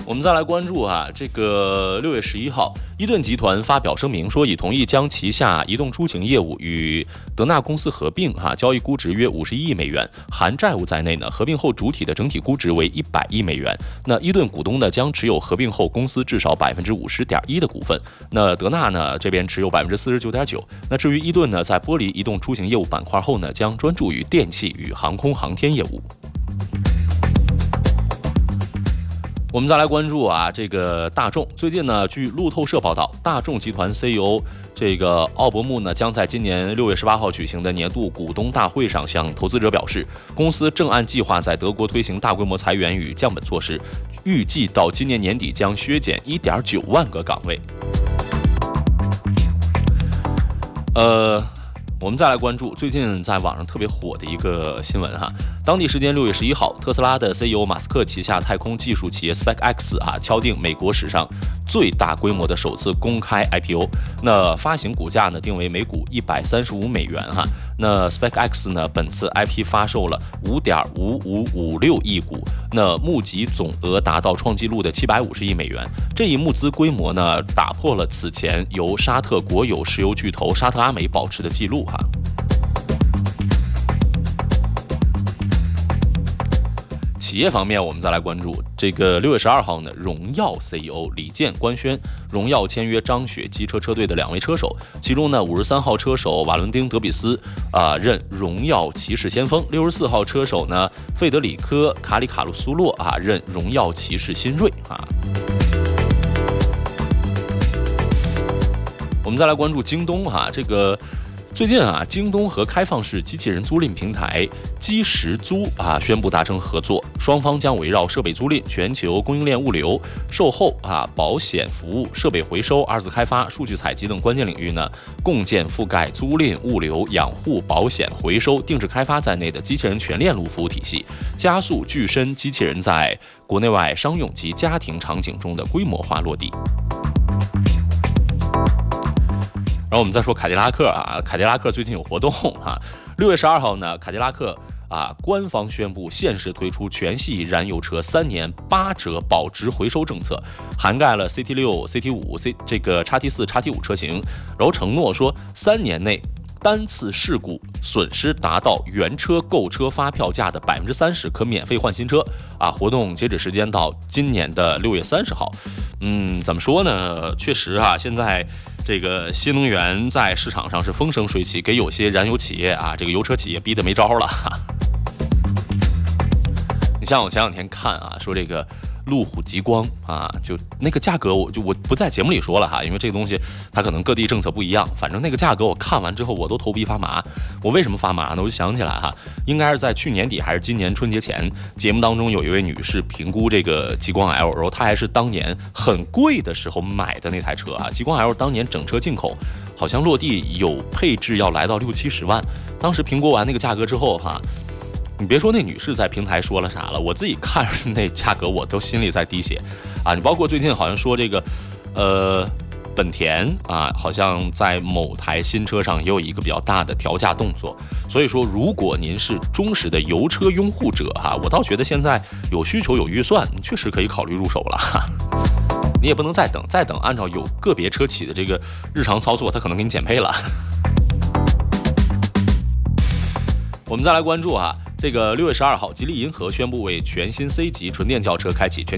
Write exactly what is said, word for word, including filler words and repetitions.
我们再来关注啊，这个六月十一号，伊顿集团发表声明说，已同意将旗下移动出行业务与德纳公司合并，哈，交易估值约五十一亿美元，含债务在内呢，合并后主体的整体估值为一百亿美元。那伊顿股东呢，将持有合并后公司至少百分之五十点一的股份。那德纳呢这边持有百分之四十九点九。那至于伊顿呢，在剥离移动出行业务板块后呢，将专注于电气与航空航天业务。我们再来关注啊，这个大众最近呢，据路透社报道，大众集团 C E O 这个奥伯穆呢，将在今年六月十八号举行的年度股东大会上向投资者表示，公司正按计划在德国推行大规模裁员与降本措施，预计到今年年底将削减 一点九万个岗位。呃。我们再来关注最近在网上特别火的一个新闻哈，当地时间六月十一号，特斯拉的 C E O 马斯克旗下太空技术企业 SpaceX 啊，敲定美国史上最大规模的首次公开 I P O， 那发行股价呢定为每股一百三十五美元哈。那 SpaceX 呢本次 I P 发售了 五点五五五六亿股，那募集总额达到创纪录的七百五十亿美元。这一募资规模呢打破了此前由沙特国有石油巨头沙特阿美保持的记录哈。企业方面，我们再来关注这个六月十二号呢，荣耀 C E O 李健官宣，荣耀签约张雪机车车队的两位车手，其中呢五十三号车手瓦伦丁·德比斯啊、呃、任荣耀骑士先锋，六十四号车手呢费德里科·卡里卡鲁苏洛啊任荣耀骑士新锐啊。我们再来关注京东哈、啊，这个。最近啊，京东和开放式机器人租赁平台基石租啊宣布达成合作，双方将围绕设备租赁、全球供应链物流、售后啊、保险服务、设备回收、二次开发、数据采集等关键领域呢，共建覆盖租赁、物流、养护、保险、回收、定制开发在内的机器人全链路服务体系，加速具身机器人在国内外商用及家庭场景中的规模化落地。然后我们再说凯迪拉克啊，凯迪拉克最近有活动啊，六月十二号呢，凯迪拉克啊官方宣布限时推出全系燃油车三年八折保值回收政策，涵盖了 C T 六、C T 五、C 这个 X T 四、X T 五车型，然后承诺说三年内单次事故损失达到原车购车发票价的百分之三十，可免费换新车啊！活动截止时间到今年的六月三十号。嗯，怎么说呢？确实啊，现在这个新能源在市场上是风生水起，给有些燃油企业啊，这个油车企业逼得没招了。你像我前两天看啊，说这个路虎极光啊，就那个价格我，我就我不在节目里说了哈，因为这个东西它可能各地政策不一样，反正那个价格我看完之后我都头皮发麻。我为什么发麻呢？我就想起来哈，应该是在去年底还是今年春节前，节目当中有一位女士评估这个极光 L， 然后她还是当年很贵的时候买的那台车啊。极光 L 当年整车进口，好像落地有配置要来到六七十万，当时评估完那个价格之后哈。你别说那女士在平台说了啥了，我自己看那价格我都心里在滴血啊！你包括最近好像说这个，呃，本田啊，好像在某台新车上也有一个比较大的调价动作。所以说，如果您是忠实的油车拥护者哈，我倒觉得现在有需求有预算，你确实可以考虑入手了哈。你也不能再等，再等按照有个别车企的这个日常操作，它可能给你减配了。我们再来关注啊。这个六月十二号，吉利银河宣布为全新 C 级纯电轿车开启全